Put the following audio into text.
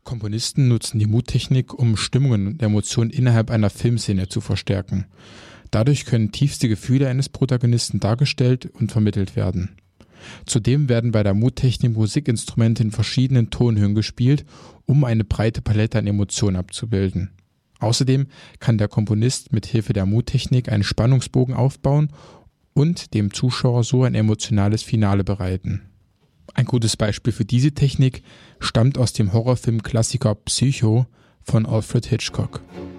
Komponisten nutzen die Mood-Technik, um Stimmungen und Emotionen innerhalb einer Filmszene zu verstärken. Dadurch können tiefste Gefühle eines Protagonisten dargestellt und vermittelt werden. Zudem werden bei der Mood-Technik Musikinstrumente in verschiedenen Tonhöhen gespielt, um eine breite Palette an Emotionen abzubilden. Außerdem kann der Komponist mit Hilfe der Mood-Technik einen Spannungsbogen aufbauen und dem Zuschauer so ein emotionales Finale bereiten. Ein gutes Beispiel für diese Technik stammt aus dem Horrorfilm-Klassiker Psycho von Alfred Hitchcock.